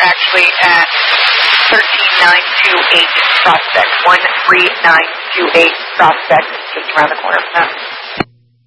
actually at 13928 Prospect. 13928 Prospect, just around the corner from that.